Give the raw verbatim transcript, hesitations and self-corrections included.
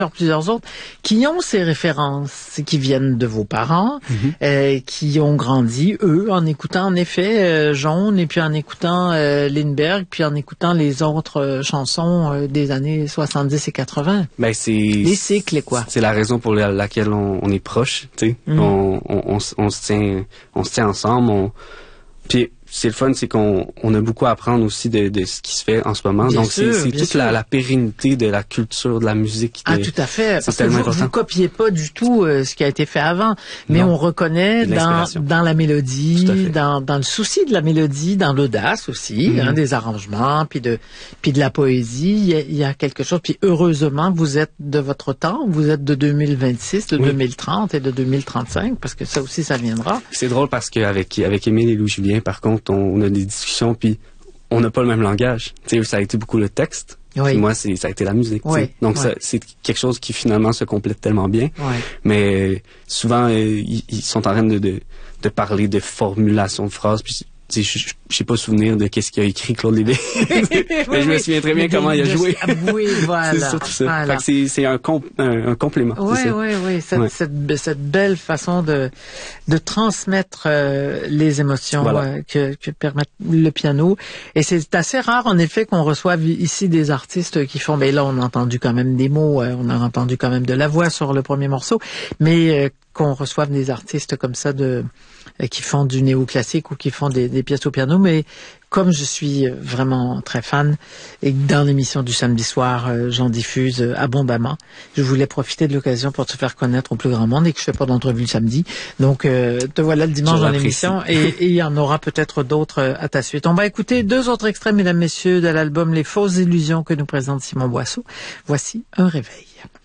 plusieurs autres, qui ont ces références, qui viennent de vos parents, mm-hmm. euh, qui ont grandi, eux, en écoutant en effet euh, Jaune, et puis en écoutant euh, Lindbergh, puis en écoutant les autres euh, chansons euh, des années soixante-dix et quatre-vingts. Ben, c'est... Les cycles, quoi. C'est la raison pour la, laquelle on, on est proche, tu sais. Mm. On, on, on, on se tient, on se tient ensemble, on... Puis, c'est le fun, c'est qu'on on a beaucoup à apprendre aussi de, de ce qui se fait en ce moment. Bien Donc, sûr, c'est, c'est toute la, la pérennité de la culture, de la musique. De, ah, tout à fait. C'est Parce tellement que vous, important. Vous copiez pas du tout euh, ce qui a été fait avant, mais non. on reconnaît dans, dans la mélodie, dans, dans le souci de la mélodie, dans l'audace aussi, mm-hmm. hein, des arrangements, puis de, puis de la poésie. Il y, a, il y a quelque chose. Puis heureusement, vous êtes de votre temps. Vous êtes de deux mille vingt-six, de oui. deux mille trente et de deux mille trente-cinq, parce que ça aussi, ça viendra. C'est drôle parce qu'avec avec Émile et Louis-Julien, par contre, on, on a des discussions, puis on n'a pas le même langage. Tu sais, ça a été beaucoup le texte, oui. puis moi, c'est, ça a été la musique. Oui. Donc, oui. Ça, c'est quelque chose qui finalement se complète tellement bien. Oui. Mais souvent, euh, ils, ils sont en train de, de, de parler de formulation de phrases, puis je n'ai pas souvenir de qu'est-ce qu'il a écrit Claude Lévesque. Mais oui, je me souviens très bien comment de, il a joué. De, oui, voilà. C'est surtout ça. Voilà. Fait que c'est, c'est un, comp, un, un complément. Oui, c'est ça. oui, oui. Cette, ouais. cette, cette belle façon de, de transmettre euh, les émotions voilà. euh, que, que permet le piano. Et c'est assez rare, en effet, qu'on reçoive ici des artistes qui font... Mais là, on a entendu quand même des mots, euh, on a entendu quand même de la voix sur le premier morceau, mais euh, qu'on reçoive des artistes comme ça de... qui font du néoclassique ou qui font des, des pièces au piano, mais comme je suis vraiment très fan et que dans l'émission du samedi soir, euh, j'en diffuse euh, abondamment, je voulais profiter de l'occasion pour te faire connaître au plus grand monde et que je fais pas d'entrevue le samedi. Donc, euh, te voilà le dimanche dans l'émission et, et il y en aura peut-être d'autres euh, à ta suite. On va écouter deux autres extraits, mesdames, messieurs, de l'album Les fausses illusions que nous présente Simon Boisseau. Voici Un réveil.